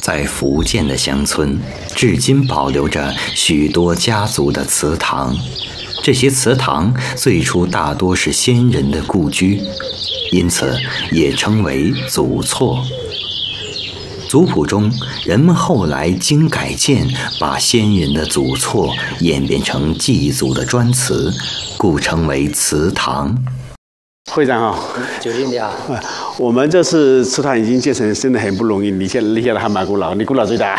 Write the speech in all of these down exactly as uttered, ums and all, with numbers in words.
在福建的乡村，至今保留着许多家族的祠堂。这些祠堂最初大多是先人的故居，因此也称为祖厝。族谱中，人们后来经改建，把先人的祖厝演变成祭祖的专祠，故称为祠堂。 会长好， 九零你好。 我们这次祠堂已经建成，真的很不容易。你现在立下来还蛮古老，你古老最大。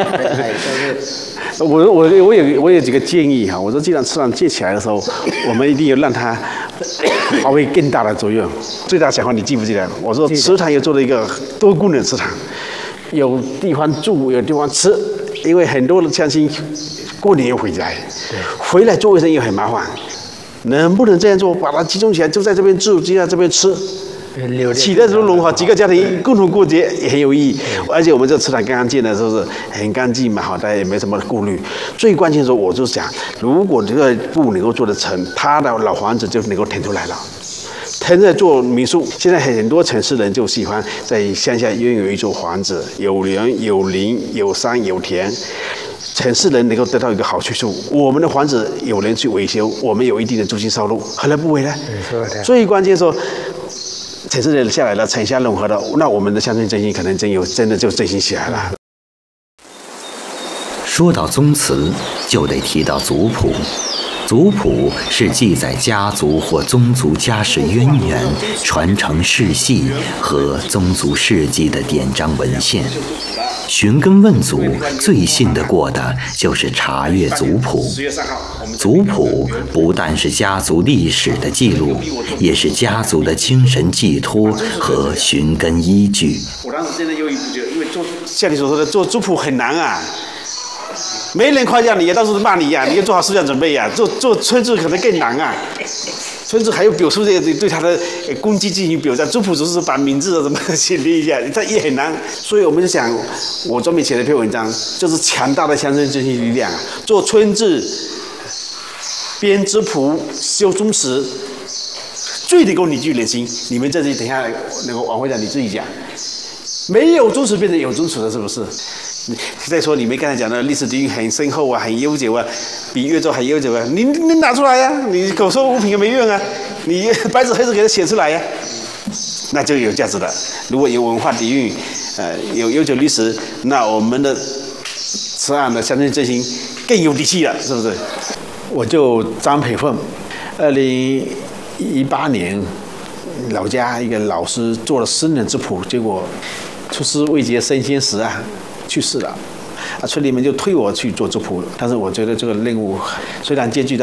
我我我有我有几个建议哈，我说既然祠堂建起来的时候，我们一定要让它发挥更大的作用。最大想法你记不记得？我说祠堂又做了一个多功能祠堂，有地方住，有地方吃，因为很多的乡亲过年又回来，回来做卫生又很麻烦。能不能这样做？把它集中起来，就在这边住，就在这边吃，起的时候融合几个家庭共同过节也很有意义。而且我们这祠堂刚刚建的时候是很干净嘛，好，大家也没什么顾虑。最关键的时候，我就想，如果这个部能够做得成，他的老房子就能够腾出来了。腾在做民宿，现在很多城市人就喜欢在乡下拥有一座房子，有人有林有山有田。城市人能够得到一个好去处，我们的房子有人去维修，我们有一定的租金收入，何乐不为呢？最关键说，城市人下来了，城乡融合了，那我们的乡村振兴可能真有真的就振兴起来了。 说到宗祠，就得提到族谱。族谱是记载家族或宗族家世渊源、传承世系和宗族事迹的典章文献。寻根问祖最信得过的就是查阅族谱。族谱不但是家族历史的记录，也是家族的精神寄托和寻根依据。 我当时真的有一就因为做像你所说的做族谱很难啊。没人夸奖你，也到处骂你呀、啊！你要做好思想准备呀、啊。做做村志可能更难啊，村志还有表述这个对他的功绩进行表彰。族谱只是把名字怎么写列一下，这也很难。所以我们就想，我专门写了一篇文章，就是强大的乡村振兴力量啊。做村志、编族谱、修宗祠，最能够凝聚人心。你们这里等一下那个王会长你自己讲，没有宗祠变成有宗祠了，是不是？再说你们刚才讲的历史底蕴很深厚啊，很悠久啊，比越州还悠久啊，你你拿出来呀、啊，你口说无凭也没用啊，你白纸黑字给它写出来呀、啊，那就有价值了。如果有文化底蕴，呃，有悠久历史，那我们的此案的乡村振兴更有底气了，是不是？我就张培凤，二零一八年老家一个老师做了私人族谱，结果出师未捷身先死啊。去世了，啊，村里面就推我去做族谱，但是我觉得这个任务虽然艰巨的。